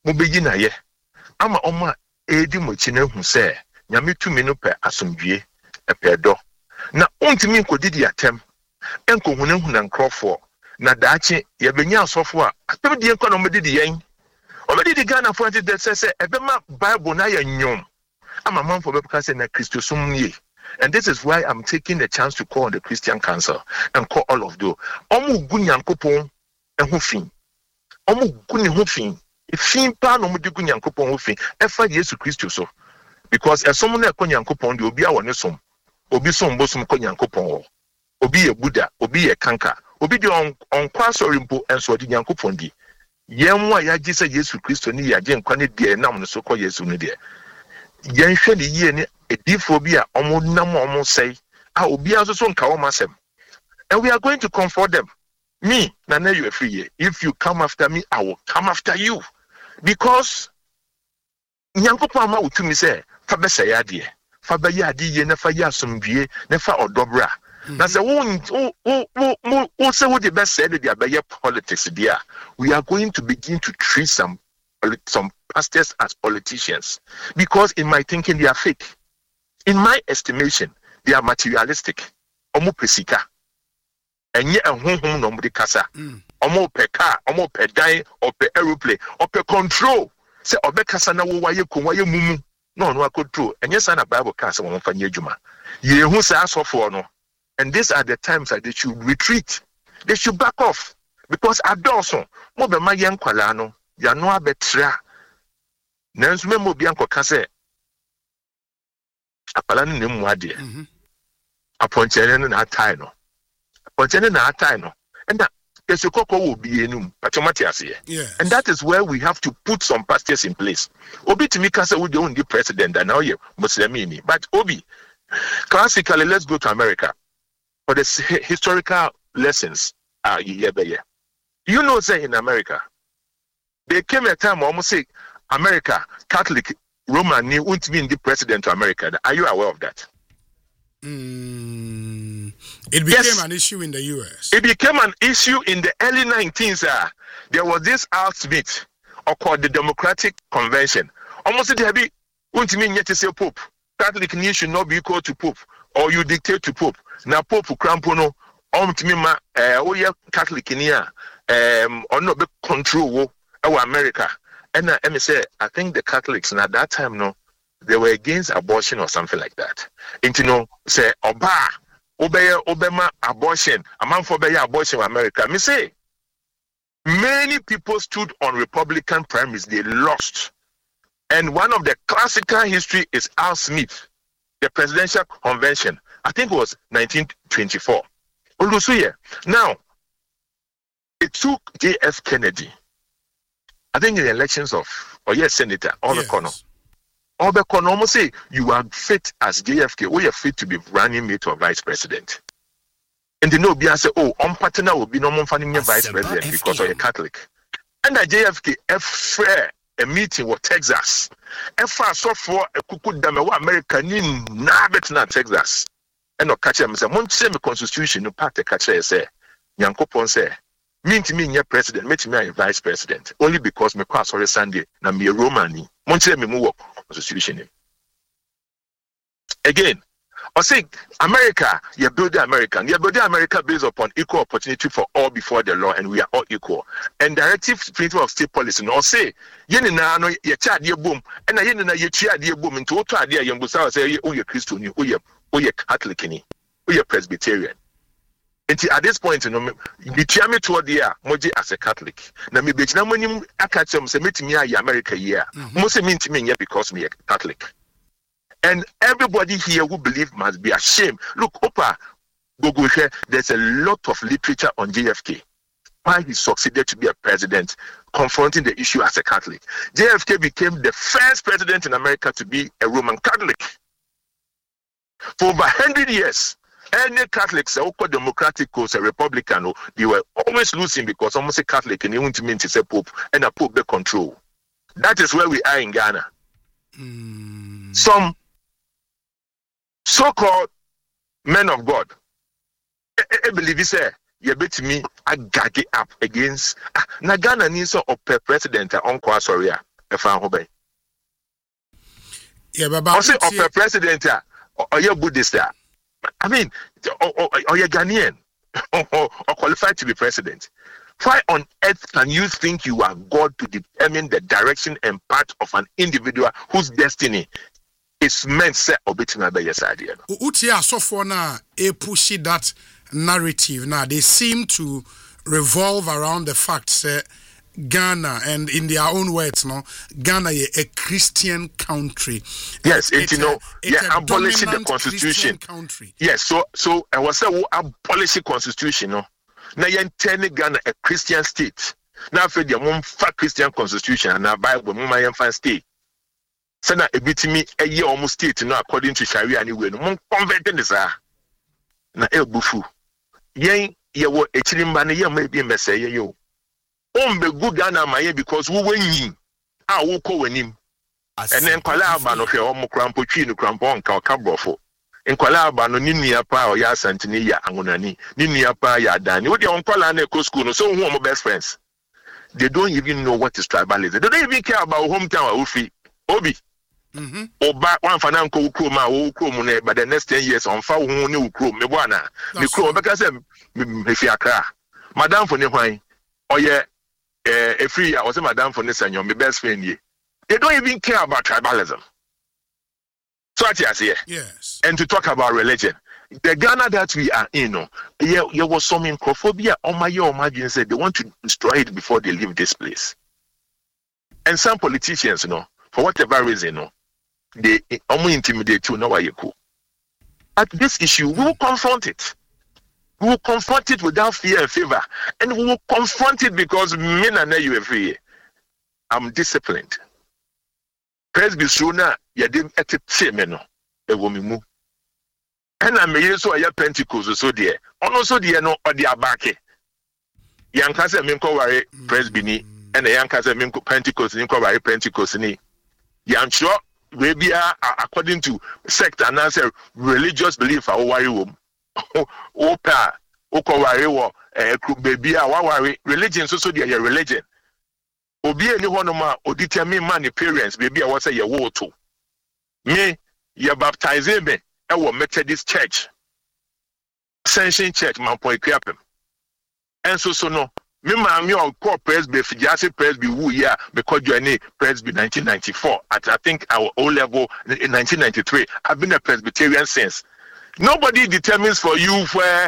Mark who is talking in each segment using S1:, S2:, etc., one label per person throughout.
S1: Mobegi na ye. Ama oma edi mochi na hu se nyame tumi no pe asomdwie epedo. Na ontimi nkodidi atem. Enko hunahuna nkrofo na daache ye benya asofo a atebedi enko na omedidi yen. Omedidi Ghana for that say ebema Bible na ya nyom. Ama manfo bepka say na Christosum nie. And this is why I'm taking the chance to call on the Christian Council and call all of you. Omu gu Nyankopon eho fin. Omu gu ne ho fin. Fin pa no mu gu Nyankopon ho fin. Efa Yesu Christo so. Because someone na ko Nyankopon de obi a woni som. Obi som bosom ko Nyankopon. Obi ye Buddha, obi ye Kanka. Obi de on kwasori mpo enso de Nyankopon di. Yenwa ya gise Yesu Christo ni ya je nkwa ne de nam no so ko Yesu ne de. Yen hwe ne yie ne edifo bi a omo nam omo sei a obi aso so nka wo masem. And we are going to comfort them. Me, Nana, you are free. If you come after me, I will come after you. Because Nyankopon ma utumi say fa be say ade. Fa be ya ade ye na fa ya somdue na fa odobra. Na say wo say wo the best say the abaye politics there. We are going to begin to treat some pastors as politicians because in my thinking they are fake. In my estimation, they are materialistic. Omo pesika. Enye ehunhum no mudi kasa. Omo pe car, omo pe dan, ope aeroplane, ope control. Say obe kasa na wo waye kun waye mumu. No control. Enye sa na Bible kasa wo mfanye adwuma. Ye hu sa asofo no. And these are the times that they should retreat. They should back off because adulson mo be ma yen kwala no, ya no abetra. Nanso me mo bi anko kasa apala ne mu ade. Aponchene no na atai no. Aponchene na atai no. And that Kesokoko will be enum, yes. And that is where we have to put some pastors in place. Obi to me kasa we the only president and now you Muslimini. But Obi, classically, let's go to America for the historical lessons. You know, say in America, there came a time almost say America, Catholic, Roman, you won't be the president of America. Are you aware of that?
S2: It became an issue in the US.
S1: It became an issue in the early 19s. There was this Al Smith, or called the Democratic Convention. Almost there be, won't mean yet to say Pope. Catholic news should not be equal to Pope, or you dictate to Pope. Now Pope Crampono, Catholic in here, or not be control our America. And I say, I think the Catholics, and at that time, no, they were against abortion or something like that. And you know, say, Obama abortion, a man for abortion in America. Me say, many people stood on Republican primaries, they lost. And one of the classical history is Al Smith, the presidential convention. I think it was 1924. Now, it took J.F. Kennedy, I think in the elections of, Senator, almost say you are fit as JFK, we are fit to be running mate or vice president. And the no be say, partner will be no more funding vice president because of a Catholic. And the JFK fair a meeting with Texas. So for a cuckoo dame American in Nabetina, Texas. And no catch them say, Monsem constitution, no part the catcher say, Yanko Ponce. Mean to me, your president, make me a vice president. Only because me pass on Sunday, na me a Romani. Monte me move constitution. Again, I say America, you build America based upon equal opportunity for all before the law, and we are all equal. And directive principle of state policy, no say, yen na no ye chad ye boom, and yen na ye chad ye boom into what idea Yambusa say, oh, you're Christian, oh, you're Catholic, oh, you're Presbyterian. And at this point, you know, me toward the Moji as a Catholic. Now, me be na money I catch them say meet me America here. Most mean to me because me a Catholic. And everybody here who believe must be ashamed. Look, Opa, go here. There's a lot of literature on JFK. Why he succeeded to be a president, confronting the issue as a Catholic. JFK became the first president in America to be a Roman Catholic. For over 100 years. Any Catholics, Democratic or Republican, they were always losing because almost a Catholic and they want to mean to say Pope and a Pope the control. That is where we are in Ghana. Some so-called men of God, I believe he said, you bet me, I gag it up against. Now Ghana needs a president, Uncle Soria. ɛfa ho bɛn.
S2: Yeah, but
S1: also of a president or you Buddhist. I mean, or you Ghanaian or qualified to be president. Why on earth can you think you are God to determine the direction and path of an individual whose destiny is meant set or between by your side?
S2: Utia so for now, push that narrative now. They seem to revolve around the fact that Ghana, and in their own words, no, Ghana is a Christian country.
S1: Yes, abolishing the constitution. Yes, so I was saying abolishing constitution, no. Now you're turning Ghana a Christian state. Now for the Christian constitution and now Bible, my fan state. So now a bit me a year almost state, no, according to Sharia anyway. No converted this na bufu. Yen ye wo a chilimban ye may be a messiah yo. Be good Ghana my because we win him. I will call him. And then Kalaba no your own crampo tree no crampon cabrofo. In Kalaba no Ninia pa or ya Santinia Angonani, Ninia pa ya Dani. What your uncle and eco school, so who are my best friends? They don't even know what is tribalism. They don't even care about hometown or free. Obi. Or back one for Nanko Kroma or Kromone, but the next 10 years on Fau new Krom, Mewana, the Krom, because if you are Madame for Nehwine, or yeah. A free, I was a madam for this and you're my best friend. They don't even care about tribalism. So I say,
S2: yes.
S1: And to talk about religion, the Ghana that we are in, there was some microphobia on my said they want to destroy it before they leave this place. And some politicians, for whatever reason, they intimidate you, know why you cool. At this issue, we will confront it. We will confront it without fear and favor. And we will confront it because men are you free. I'm disciplined. Presby sooner, you didn't at it same, a woman. And I may so a Pentecost, so dear. Also, dear, no, or the Abake. Young Casa Minko Wari, Presby, and a young Casa Minko Pentecost, Minko Wari Pentecost. I'm sure, maybe according to sect and answer religious belief, I worry womb. Opa okoware wo baby a waware religion so dey your religion obi eni hono ma oditami man parents baby a was say ye wo to me ye baptize me e wo Methodist church Ascension church man point kwapem enso so no me ma me o call presby fijiase presby wu ya because journey presby 1994 at I think our O level in 1993 I've been a Presbyterian since. Nobody determines for you who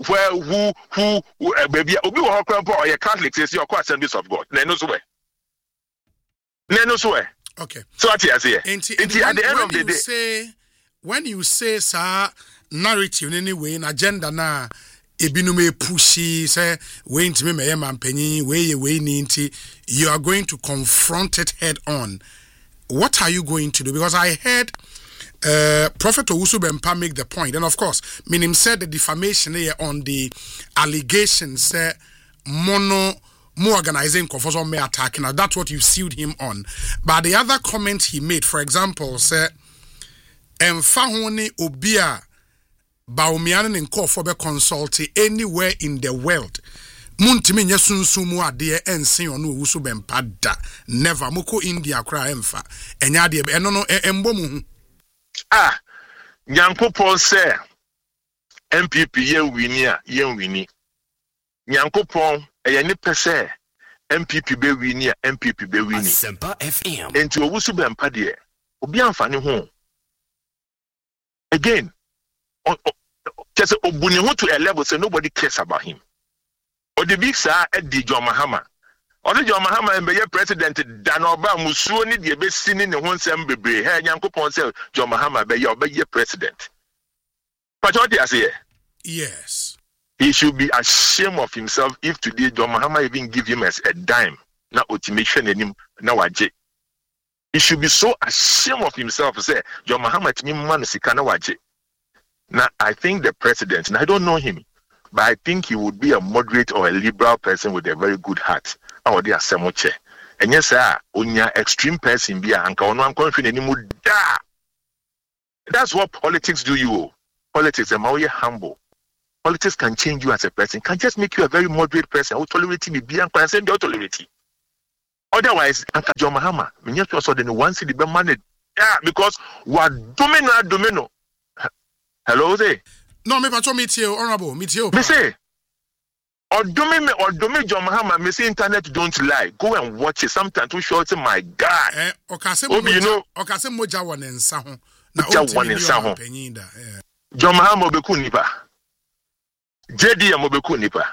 S1: baby obi wo hokrampo or your Catholic says your Assemblies of God. No so way.
S2: Okay.
S1: So what you say?
S2: At the end of the day, when you say sir narrative anyway in agenda na ebinume pushy say we ntime meye mampanyi we ninti, you are going to confront it head on. What are you going to do? Because I heard Prophet Owusu Bempah make the point, and of course, Minim said the defamation here on the allegations more organizing confusion may attacking. Now that's what you sued him on. But the other comment he made, for example, said, "Emfahoni obia baumian and kofobe consulti anywhere in the world. Muntimi nyesunsumu ade ensin onu Owusu Bempah da. Never moko India kra emfa. Enya de eno embomu."
S1: Nyankopon say MPP ye wini. Nyankopon eye ni pese MPP be wini MPP be wini.
S3: Asempa FM.
S1: Enti Owusu Bempah de obi amfani ho. Again, just obuni ho to a level so nobody cares about him. Or the big sir Eddie John Mahama. Odi John Mahama and be president Danoba Musuo ni de be sini ne ho nsem bebre. He Nyankopon say John Mahama be president. But what you say?
S2: Yes.
S1: He should be ashamed of himself if today John Mahama even give him as a dime. Na ultimation him na waje. He should be so ashamed of himself say John Mahama timi man sika na waje. Now I think the president, and I don't know him, but I think he would be a moderate or a liberal person with a very good heart. Or they are semoche. And yes, sir, onya extreme person be anka ono ankonhwe nanimu da. That's what politics do you. Politics are more humble. Politics can change you as a person. Can just make you a very moderate person. Who tolerate me be and send your tolerate. Otherwise, Uncle John Mahama, when you saw the one city be managed. Yeah, because what domino. Hello, say.
S2: No, me patrol meet you, honorable, meet you.
S1: Me say. Or domi John Mahama, me say internet don't lie. Go and watch it. Sometimes too short, my God.
S2: You know, Okase moja one in Saho.
S1: John Mahama obeku nipa. JD obeku nipa.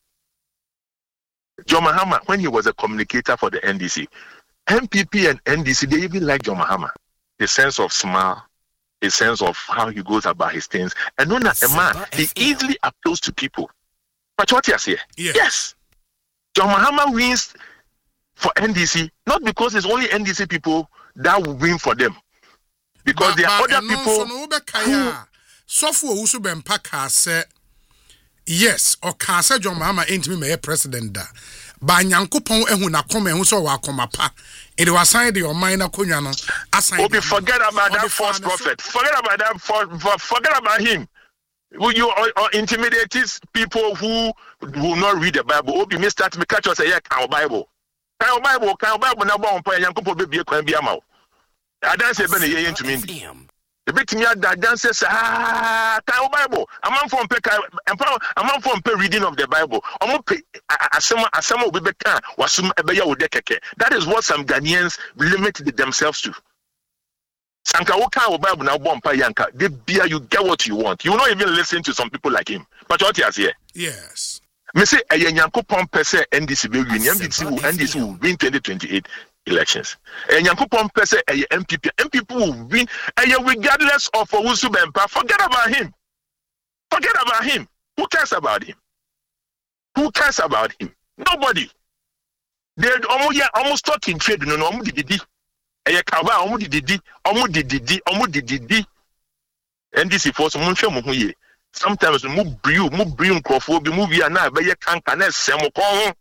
S1: John Mahama, when he was a communicator for the NDC, MPP and NDC, they even like John Mahama. His sense of smile, his sense of how he goes about his things. And known as a man, he easily appeals to people. But what you say? Yes. John Mahama wins for NDC, not because it's only NDC people that will win for them. Because there are other people
S2: yes, or Kasa John Mahama ain't me president da. Ba Nyankopon ehu na koma ehu so wa koma pa. It was signed your minor kunyano.
S1: Obi, forget about that false prophet. Forget about that. Forget about him. Will you or intimidate people who will not read the Bible? Obi, me start me catch us say can Bible. Can Bible na ba on pa Nyankopon be bia kwan bia ma. I don't say be na into me. The bit me that dances can Bible. A man from reading of the Bible. Asema obi beka wasum ebeya wo dekeke. That is what some Ghanaians limit themselves to. Sanka woka Bible na bompa yanka. They beer you get what you want. You will not even listen to some people like him. But what you here?
S2: Yes.
S1: Me say a Nyankopon pese NDC will win. NDC will win 2028 elections. A Nyankopon pese a MPP will win. Regardless of Owusu Bempah, forget about him. Forget about him. Who cares about him? Who cares about him? Nobody. They almost talk in trade. No, didi. Didi. NDC force munche sometimes move bring crofo be movie na be ye kanka na semo kon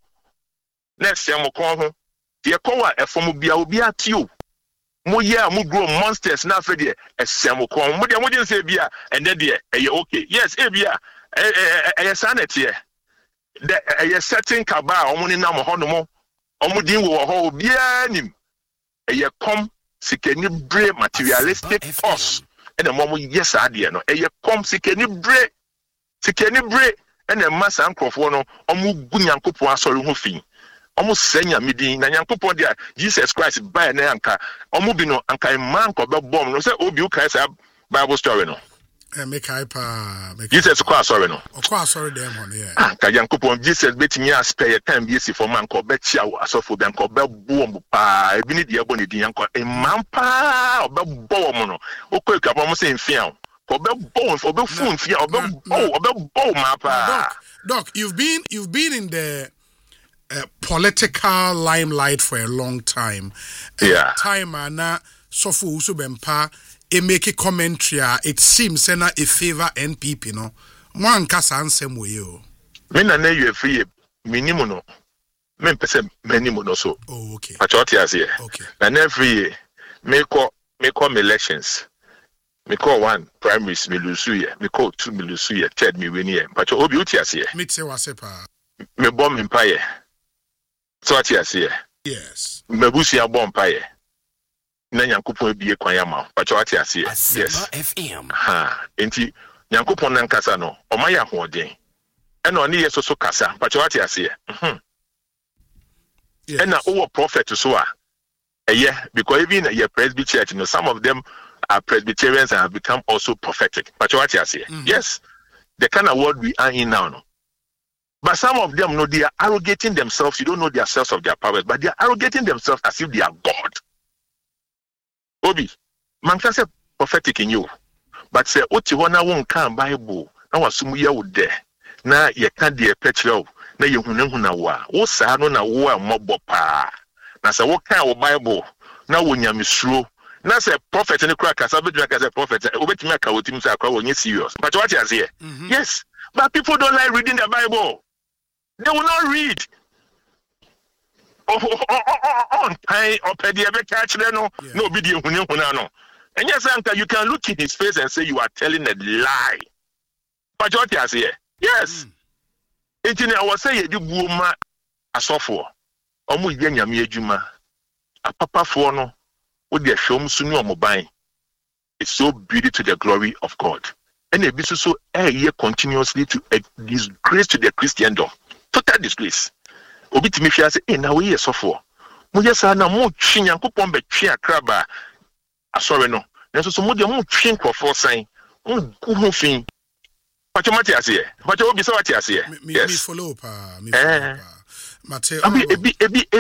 S1: ho de ko wa efom bia obi atio mo ye mo grow monsters na fe de esemo kon mo de say bia and de e okay yes e bia e sanity de e setting kaba omo ni na mo ho no mo omo din wo ho bia nim e come sikeni bre materialistic force and the mom yes idea no e come sikeni bre and the massa nkrofo no omo gu Nyankopon asori ho fi omo senya midin na Nyankopon dia Jesus Christ by na anka omo bi no anka man ko be bom no say obi Christ Bible story no
S2: make hyper
S1: Jesus Christ sorry no
S2: sorry dem on yeah
S1: anka Nyankopon Jesus betimi aspare time bi esi for man ko be chia asofo be anka be bom pa ebi ni dia bo ne din anka man pa obe bom no okwa mo say mfia
S2: Doc, you've been in the political limelight for a long time.
S1: Yeah.
S2: Time na Sofo Owusu Bempah make a commentary. It seems na a favor NPP no. One kasa ansem we yo.
S1: Me na you free minimum no. Me pese minimum no so.
S2: Oh okay.
S1: Patoti as here.
S2: Okay.
S1: And every year me call elections. Me call one primaries me lose here. Me call two me lose here. Third me win here. But obi uti as here.
S2: Me say wasepa.
S1: Me bomb empire. So what you here?
S2: Yes.
S1: Me busia bomb empire. Na Nyankopon bie kwan ya ma. But what you here? Yes.
S3: FM.
S1: Ha. Enti Nyankopon nan kasa no. O ma ya hoden. E no ni yeso so kasa. But what you here?
S2: Yes.
S1: And na o prophet so a. Yeah, because even your Presby church, some of them are Presbyterians and have become also prophetic. But what you say? Yes, the kind of world we are in now. No? But some of them, no, they are arrogating themselves. You don't know their selves of their powers, but they are arrogating themselves as if they are God. Obi, man can say prophetic in you, but say, "Oti wana won kan Bible na wasumu ye wo de na ye kan de petrol na ye hunahuna wa wo sa no na wo amobo pa na say wo kan wo Bible na wo nyamesuro." Na say prophet any crack as a prophet, obetimi aka wotim say akwa wonye serious. But what you say? Yes, but people don't like reading the Bible. They will not read. On time or pedi ebe catch no be the huna no. And yes, uncle, you can look in his face and say you are telling a lie. But what you say? Yes. It's in our say you buuma asofo. omo ye nyame adwuma apapafo no wo de hwom so ne omoban. It's so beauty to the glory of God. And it be so continuously to disgrace to the Christendom. Total disgrace. Obi timi hwia say na we yesofo. Mo yesa na mo twi Nyankopɔn be twi akraba. Asɔre no. Na so mo de mo twi nkrɔfo san. Mo gu ho fin. Pacho mate ase. Pacho obi so mate ase.
S2: Me follow pa. Me follow pa. Mate.
S1: Ebi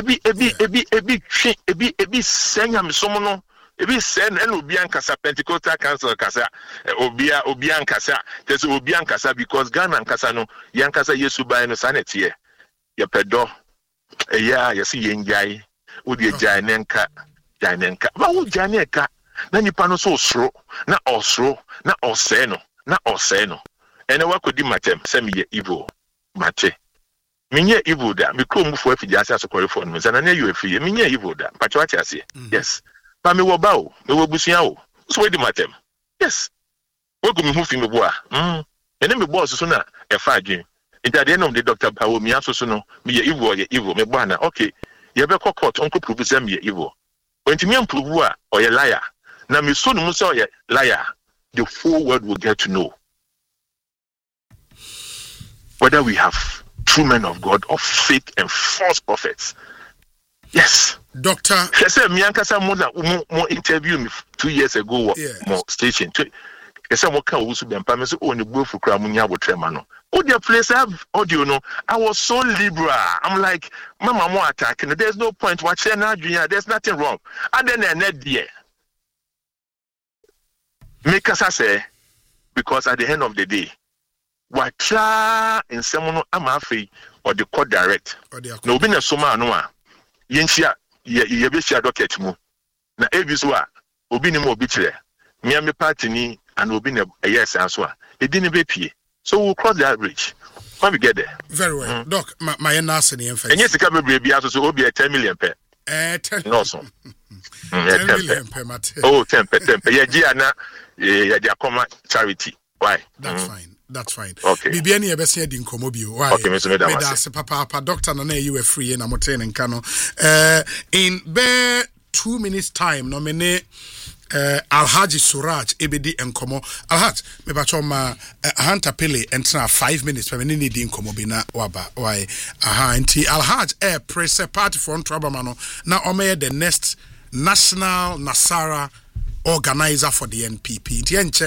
S1: senya me somo no. Ebi send and obi ankasa Pentecostal Council kasa obi ankasa there's obi ankasa because Ghana ankasa no yankasa Yesu bai no sanet ye pedo yesi yenjai odi ejai nenka ba wo jane ka na nipa no so osro na ose no ene wakodi matem se me ye evil mate minye evil da me krom fo afidi ase asokore fo no na you afi minye evil da pacho ati ase yes. But me wo ba o, me wo busia o. So we di matem. Yes. We go me hu fi me bo a. Ene me boss so na e fa adwen. Nti ade no de Dr. Bawo mi aso so no, me ye evil, me bo na. Okay. Ye be court onko prove say me ye evil. Enti me prove a o ye liar. Na me so no say o ye liar. The whole world will get to know whether we have true men of God or fake and false prophets. Yes.
S2: Doctor,
S1: she said, "Miankasa mo interview me 2 years ago. Mo station. She said, "Mo can also be empowered. So only go for kramunya wotrema no. Oh, the place I have audio no. I was so liberal. I'm like, Mama, more attacking. There's no point. Watch now, Junior. There's nothing wrong. And then net there. Make us say because at the end of the day, what in someone I'm afraid or the court direct. No, been a soma no. Yenchia ye be share docket mu na ebiso a obi ni mo obi kire me am party ni and obi na yes anso a edini be pie so we'll cross that bridge when we get there.
S2: Very well. Doc, my nurse ni emfa
S1: enye sika bebre bia so obi 10 million per
S2: 10
S1: no so
S2: 10 million per mate.
S1: Oh 10 ye gi ana ye dia come charity why
S2: That's fine.
S1: Okay.
S2: Bibi ani ebese di nkomo bio. Why?
S1: Okay, Mr. Medam.
S2: That's papa doctor na you were free na moten nka no. In be 2 minutes time no mene Alhaji Suraj ebedi nkomo. Alhaj me ba choma Ahanta Pele entra 5 minutes pe mene di nkomo bi na waba. Why? Nti Alhaj press party front trouble no na omeye the next national Nasara organizer for the NPP.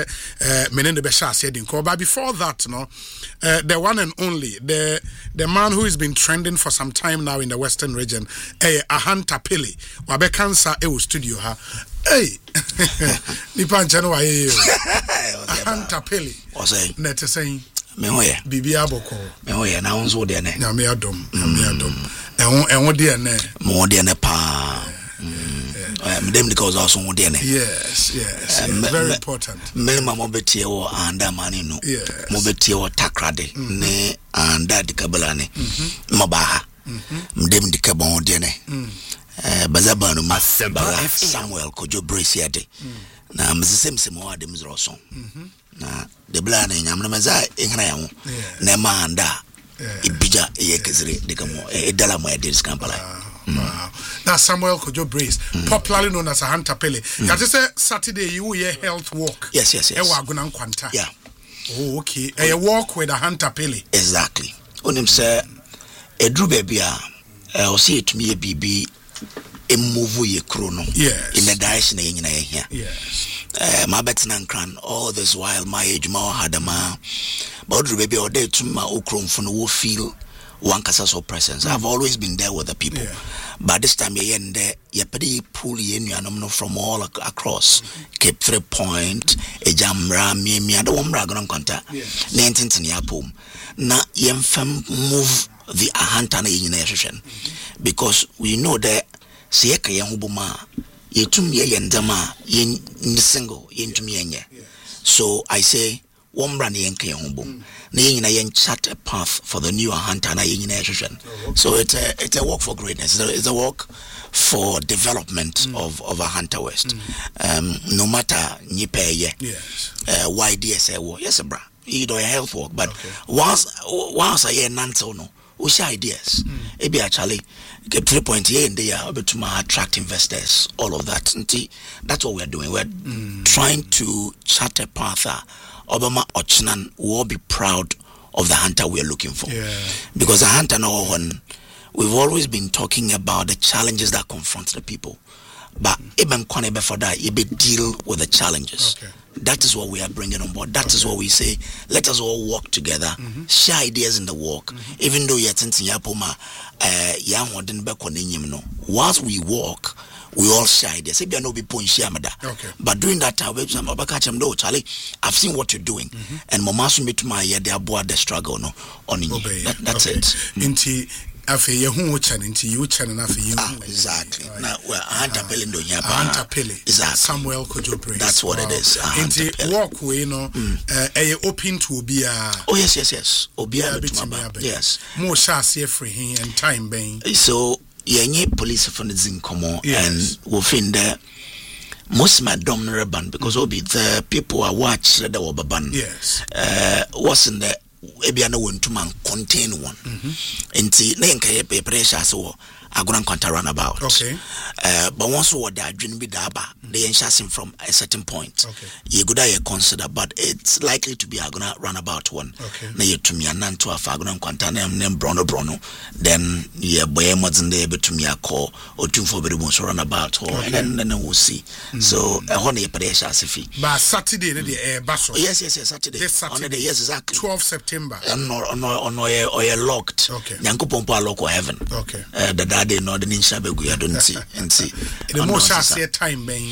S2: But before that, the one and only, the man who has been trending for some time now in the Western region, Ahanta Pele, wabe cancer studio ha. Hey, Nipanchano wa Ahanta Pele. Net saying,
S3: Mehoya,
S2: Bibi Aboko,
S3: Mehoya, now on so dene.
S2: Yamiadom, and what dear ne?
S3: More than a pa. Them because also more than
S2: yes, very important.
S3: Minimum mobility or under money no.
S2: Yes.
S3: Mobility or takrade ne and that kabalane. Mabaha. Dem de kabon dene. Bazabano Masabara Samuel Kojo Braciade. Na Mrs. Mo Adams Rosson. Na the bland in Yamamaza Ingram. Nemanda. Ibija Yekazri, Decamo, Delamo Edis Kampala.
S2: Wow. Now Samuel Kojo Brace, popularly known as Ahanta Pele. That is a Saturday you hear health walk.
S3: Yes.
S2: Kwanta.
S3: Yeah.
S2: Oh, okay. A walk with Ahanta Pele.
S3: Exactly. Onim say a drew baby I'll see it to me a BB a move ye chrono.
S2: Yes.
S3: In the direction here.
S2: Yes.
S3: My bets cran all this while my age more had a ma. But drew baby or day to my okrom from the feel one casaso presence. I've always been there with the people. Yeah. But this time you're in there, you're pretty poorly in your nominal from all across. Cape 3 Point, a jamra, me, I don't want Ragon contact. 19th in Yapum. Now, you move the Ahantana in nation because we know that Sieka Yahubuma, ye to me and Dama, in single, into me. So I say, one brand yank home. Yen chart a path for the new Ahantana in nation. So it's a work for greatness. It's a work for development of Ahanta West. No matter Nipe YDSA war, yes, bra. You do a health work, but once I hear Nanto no, we share ideas. Maybe actually, 3 point here and there, to attract investors, all of that. That's what we're doing. We're trying to chart a path. Obama Ochnan will all be proud of the hunter we're looking for. Because the hunter now, we've always been talking about the challenges that confront the people. But even for that, you deal with the challenges. That is what we are bringing on board. That is what we say. Let us all work together, share ideas in the work. Even though you're thinking, once we walk, we all share ideas. But during that time, Charlie, I've seen what you're doing, and Mama me to my they aboard the struggle on you. That's it.
S2: Exactly.
S3: Now, well, Hunter Pele do here.
S2: Hunter Pele.
S3: Exactly.
S2: Samuel Kojo Praise.
S3: That's what it is.
S2: Into walkway, open to Obia.
S3: Oh yes. Obia. Yes.
S2: More chassis free and time bang.
S3: So, yenye police from the Zincomo and we'll find there. Most my dominant band because Obi the people are watch the Obaban.
S2: Yes.
S3: Wasn't there? Ebia no want to man contain one. Enti na yenka pressure so agona kwanta run about.
S2: Okay.
S3: But once what that dream be daba, they enchasing from a certain point.
S2: Okay.
S3: You could consider, but it's likely to be agona run about one.
S2: Okay.
S3: Na ye to me anan to afa agona kwanta nem brono. Then ye boy modern day be to me a call or two for very much run about and then we'll see. So a honey pressure sifi.
S2: But Saturday the basso.
S3: Yes, Saturday.
S2: This Saturday.
S3: Yes, exactly.
S2: 12 September.
S3: No, locked.
S2: Okay.
S3: Nyanko pompo lock or heaven.
S2: Okay.
S3: The daddy no the ninja begu I don't see and see.
S2: The most I time bang.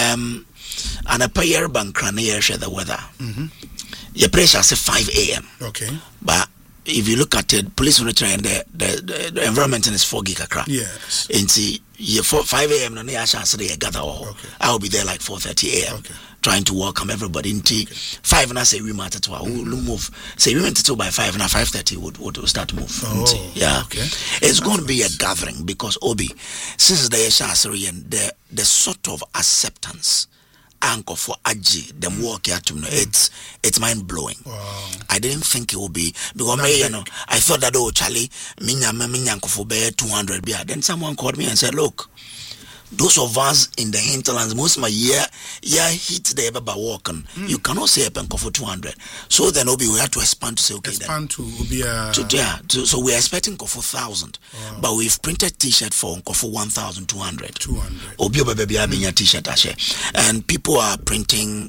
S3: And a pair bank share the weather. Your pressure say 5 a.m.
S2: Okay.
S3: But if you look at it, police will try and the environment is foggy kakra.
S2: Yes.
S3: And see, 5 a.m. no I shall say gather all.
S2: Okay.
S3: I will be there like 4:30 a.m.
S2: Okay.
S3: Trying to welcome everybody into 5 and I say we matter to we'll move. Say we went to by 5 and at 5:30 would start to move. Yeah.
S2: Okay.
S3: It's going to be a gathering because Obi, since the Yashasari and the sort of acceptance anchor for Aji, them work here to it's mind blowing.
S2: Wow.
S3: I didn't think it would be because I thought that Charlie, minya for 200 beer. Then someone called me and said, look, those of us in the hinterlands, most of my year hit the Ebaba walking. You cannot say a penko for 200. So then we have to expand to say, okay,
S2: expand
S3: then. So we're expecting for 1,000. Wow. But we've printed t-shirt for 1,200.
S2: 200.
S3: Obi baby having a t-shirt and people are printing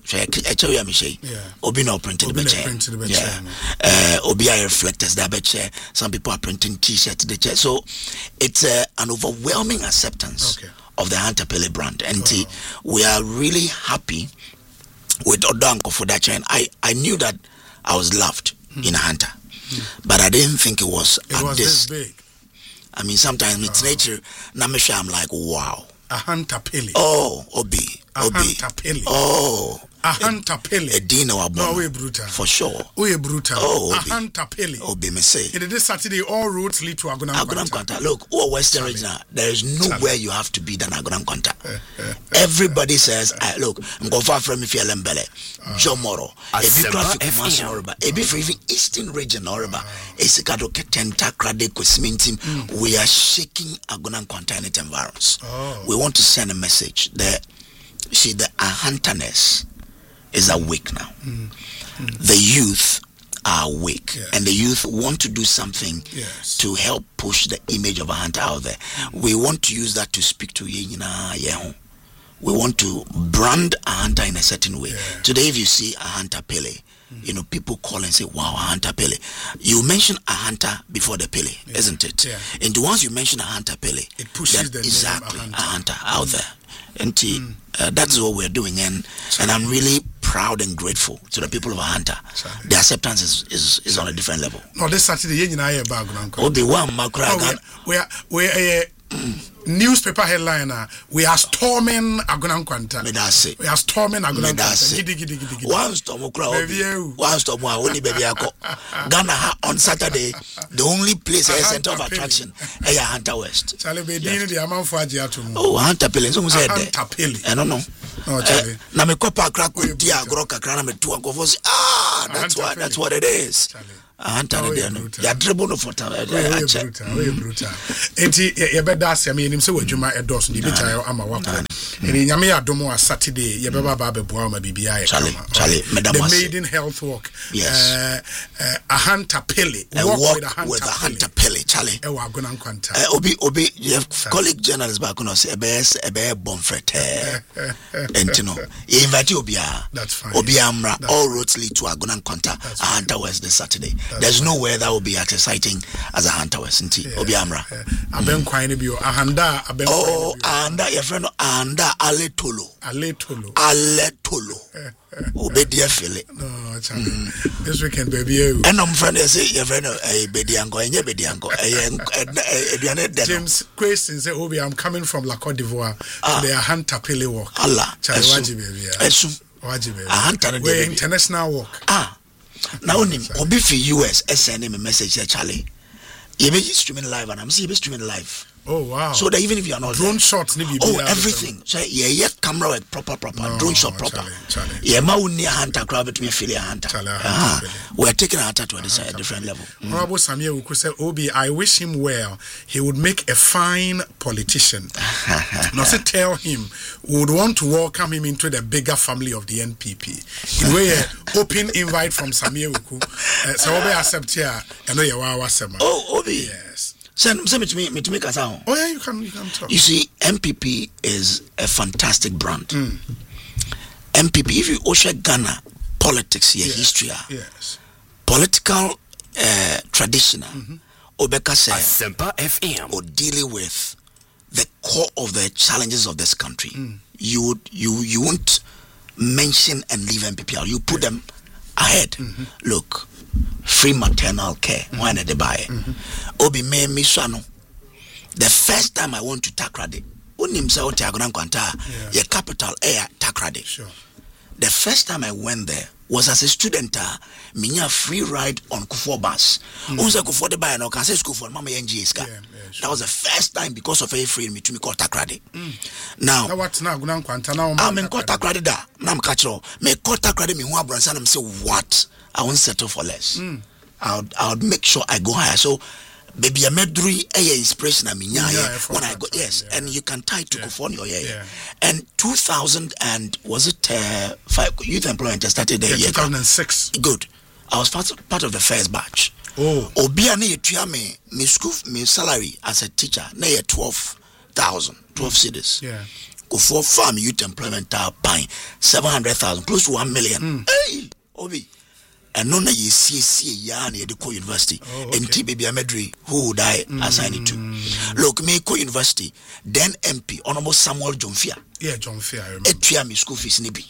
S3: Obi now printed Obi reflectors that some people are printing t-shirts. So it's an overwhelming acceptance.
S2: Okay.
S3: Of the Hunter Pele brand, and we are really happy with Odanko for that chain. I knew that I was loved in Hunter, but I didn't think it was
S2: this big.
S3: I mean, sometimes it's nature. Namisha, I'm like, wow.
S2: A Hunter Pele.
S3: Oh, Obi.
S2: Hunter Pele.
S3: Oh.
S2: A Hunter Pele.
S3: A dinner
S2: no, we brutal.
S3: For sure.
S2: We brutal.
S3: Oh,
S2: a Hunter Pele.
S3: Obi, me say.
S2: It is this Saturday, all roads lead to Agunam Kwanta.
S3: Look, Western region, there is nowhere you have to be than Agunam Kwanta. Everybody says, look, I'm going far from if you're Lembele, Jomoro, a big graphic commercial, a bit for even Eastern region, Orba, a Sikado Ketenta, Kradeko Smintim. We are shaking Agunam Kwanta in its environs. We want to send a message that the Ahanterness is awake now. The youth are awake, and the youth want to do something to help push the image of a hunter out there. We want to use that to speak to you. We want to brand a hunter in a certain way. Today, if you see a Hunter Pele, people call and say, wow, a Hunter Pele. You mention a hunter before the Pele, isn't it? And once you mention a Hunter Pele, it pushes the exactly name a hunter out there. And that's what we're doing, and I'm really proud and grateful to the people of Hunter. The acceptance is on a different level.
S2: No, this Saturday,
S3: we're
S2: newspaper headline, we are storming Agunam Kwanta. We are storming Agunam Kwanta.
S3: One storm, only baby. Ghana on Saturday, the only place a center of attraction is Hunter West. Oh, Hunter Pele. I don't know. Na me kopa crack with dia groka krana me tu go for that's what it is. Hunter ya dribble no for time.
S2: Brutal. Enti ye beda asem ye nim se wadwuma edos ni bita ama wakọ. Eni nyame adomo a Saturday ye beba ba beboa ma bibia ye kama. The maiden health walk.
S3: Yes.
S2: A Hunter Pele.
S3: Walk with a Hunter Pele, Charlie.
S2: E wa Agona Nkwanta.
S3: Obi your colleague journalist back on say ebe bonfret. Entino. You invite Obia.
S2: That's fine.
S3: Obi Amra all roads lead to Agona Nkwanta. A Hunter West this Saturday. There's nowhere that will be as exciting as a Hunter West. Obi Amra.
S2: Aben kwine bi o ahanda aben.
S3: Oh, anda your friend anda aletolo. Obe dia feel it.
S2: No, this weekend baby.
S3: And I'm friend say your friend bediango enye bediango
S2: James question say Obi I'm coming from La Côte d'Ivoire to the Hunter Pele walk.
S3: Allah.
S2: Waji baby. Waji baby.
S3: A Hunter
S2: we international walk.
S3: Now Obi for US send him a message there Charlie. You be streaming live and I'm see you streaming live.
S2: Oh wow.
S3: So that even if you are not
S2: drone shots ni
S3: everything. So yeah camera work proper drone shot proper. Yeah ma unni Hunter crowd between Philly Hunter. We're taking a Hunter to a different level.
S2: Honorable Samuel Wuku said Obi I wish him well. He would make a fine politician. Now say tell him we would want to welcome him into the bigger family of the NPP. In way open invite from Samuel Wuku. So Obi accept here and know you wa sema.
S3: Oh Obi.
S2: Yes.
S3: Send me to make us out.
S2: Oh yeah, you can talk.
S3: You see, MPP is a fantastic brand. MPP, if you also Ghana politics, history,
S2: yes,
S3: political traditional, Obeka say
S4: Asempa FM
S3: or dealing with the core of the challenges of this country. You won't mention and leave MPP out. You put them ahead. Look. Free maternal care when they buy Obi me misano the first time I went to Takrade unim say oti Agona Nkwanta ye capital air Takrade.
S2: Sure.
S3: The first time I went there was as a student minya free ride on Kufuor bus unse Kufuor de buy no can say school for mama NGS ka. That was the first time because of a free me to me call Takrade. Now
S2: what na Agona Nkwanta now
S3: I'm in call Takrade da na mkachiro me call Takrade me hu abransa na say what I won't settle for less. I'll make sure I go higher. So, baby, a medri inspiration. I mean, when I go, yes, and you can tie to Kufuor. And 2000 and was it 5 youth employment started there?
S2: 2006.
S3: Good. I was part of the first batch.
S2: Oh,
S3: Obia ne yetua me school me salary as a teacher na 12,000 cedis.
S2: Yeah.
S3: Kufuor farm youth employment pine 700,000 close to 1 million. Hey, Obi. And none of you see ya near the university. And T baby Amedri, who would I assign it to? Look, me university, then MP, Honorable Samuel Jomfia.
S2: Yeah, Jomfia, I remember.
S3: Etia me school fees nibi.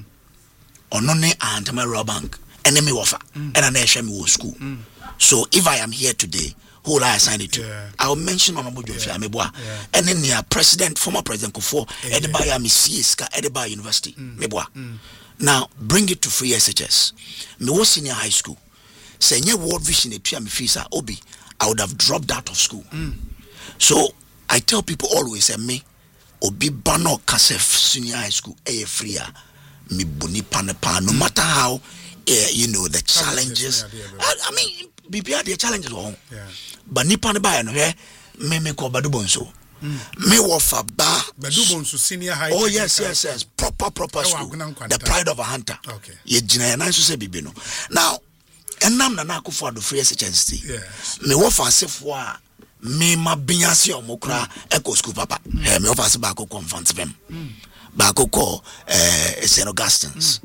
S3: Onone and Tamara Bank, enemy offer, and an HMO school. So if I am here today, who will I assign it to? I'll mention Honorable Jomfia Meboa. And then the former President Kufuor, Edinburgh Missieska, Edinburgh University, Meboa. Now, bring it to free SHS. Me was senior high school. Say, nye World Vision me fees Obi, I would have dropped out of school. So, I tell people always, me, Obi Bano Kasef senior high school, free, me boni panepa, no matter how, the challenges. I mean, BPR, the challenges are but Nipan by no, me ko badubonso. Me wafa ba
S2: Badubonso senior high.
S3: Oh yes. Proper school. The pride of a hunter.
S2: Okay.
S3: Ye jina na so se bibino. Now, enam na Kufuor do free SHS.
S2: Yes.
S3: Me wafa asefo a me ma binyase omokra eco school papa. Me wafa se ba ko confront them. Ba ko St. Augustine's.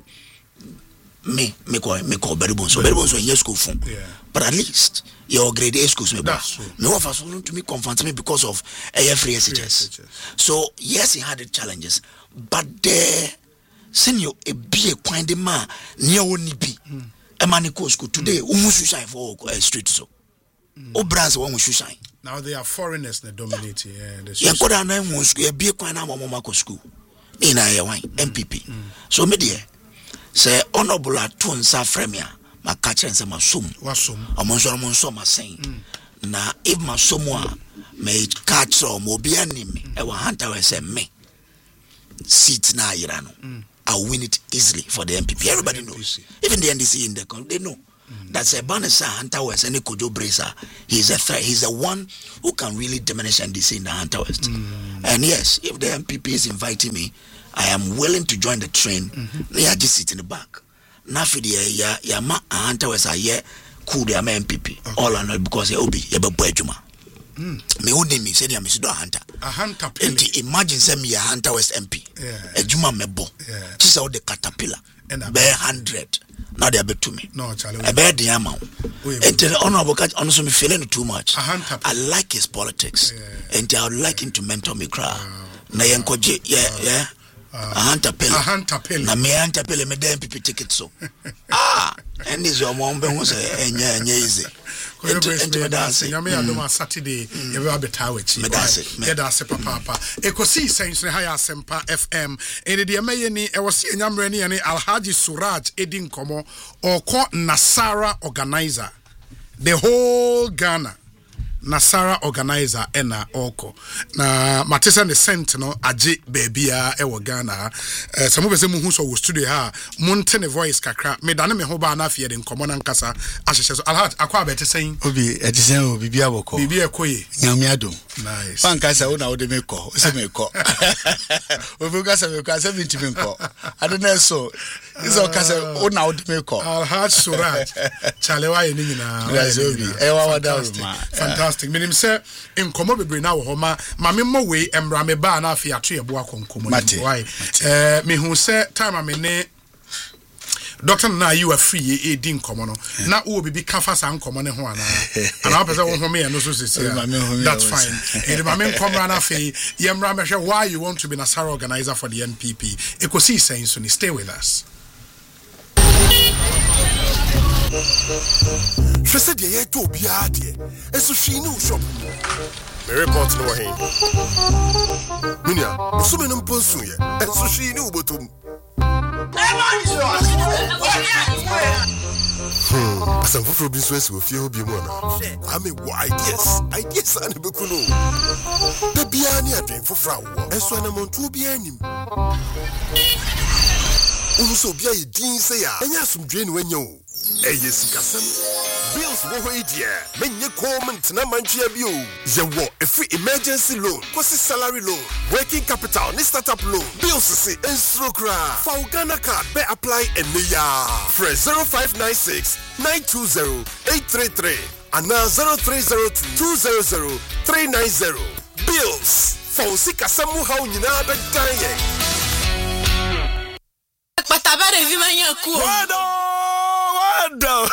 S3: Me call Badubonso in school phone. But at least your grade A schools me offers to me confront me because of free SHS. So yes, he had the challenges, but there senior a be a quite man near only be a manico school today. Shine for street so. O brands one shine.
S2: Now they are foreigners that dominate.
S3: Yeah, could I name one school be a quite a school in a wine MPP. So media say honorable Tunsa Fremia. Ma catch and say masum amonso ma saying na if masomwa me catch or mobianim e wa hunter we say me seat na irano I win it easily for the MPP. Everybody knows. Even the NDC in the country, they know That's a bonus Hunter West and Kojo Bresa. He's a threat. He's the one who can really diminish and deceive the Hunter West. And yes, if the MPP is inviting me, I am willing to join the train. They are just sit in the back. Nafi ya ma Hunter West aye cool the MPP. All I know because you obi you be boyjuma. Me only me said ya me do Hunter.
S2: A Hunter.
S3: And imagine say me a Hunter West MP. A juma mebo. Just all the caterpillar. Bear 100. Now they are to me.
S2: No, Charlie.
S3: I bear the amount. And the honorable catch honestly me feeling too much. I like his politics. And I would like him to mentor me cry. Na yenkoje yeah. A Hunter Pele. Na me Hunter Pele me dem MPP ticket so. And this your mom who say enya easy.
S2: Into dance. Nyame adom Saturday you will be tawech. Me dance papa. Ekosi sense ne high Asempa FM. And the amaye ni e was nyamre ni Alhaji Suraj Edin Komo or Nasara organizer. The whole Ghana Nasara organizer ena oko na matesa ne sentinel age babia ewo Ghana some be say mu so wo studio ha monte ne voice kakra me dane me ho ba na afie de nkomo na nkasa ahyehye so Alhat akwa be tesen
S4: obi etisen o bibia boko
S2: bibia ekoye
S4: nyame adom
S2: nice
S4: fan kasa wo na wo de me ko se me ko obi kasa me ko ase me timi ko adona so iso kasa wo na wo de me ko
S2: Alhat Suraj chalewa ye ni nyina
S4: obi e wa wada ma
S2: fantastic minim say nkomo bebre na wo ho ma me mo we embra me ba na afia to ye bo akonkomo why me hu say time me ne Doctor na you are free e di nkomo no na wo bibi kafa sa nkomo ne ho ana ana pese wo ho me no so sisi that's fine e ma me nkomo na fe ye mra me hwe why you want to be Nasara organizer for the NPP ekosi saying so stay with us.
S5: She said, "Yeah, to be hard, and so she knew shop." My report no way. Minya, so many person here, and so she knew but some for business will feel be more. I mean, ideas, and a becuno. The Biani drink for Frau, and so I'm on 2 Bianim. Also, be a dean say, and yes, some drain when you. Yes, Cassam. Bills wo idea. Menye comment na manchia bio. Ye wo a free emergency loan, quasi salary loan, working capital, ni startup loan. Bills say instrucra. For Ghana card be apply and ya. Fresh 0596 920 833 and now 0302 200 390. Bills. For Sikasamu how nyina be danye.
S6: But I better be my